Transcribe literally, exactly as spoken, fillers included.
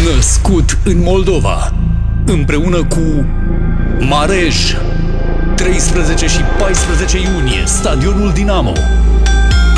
Născut în Moldova, împreună cu Marej, treisprezece și paisprezece iunie, Stadionul Dinamo.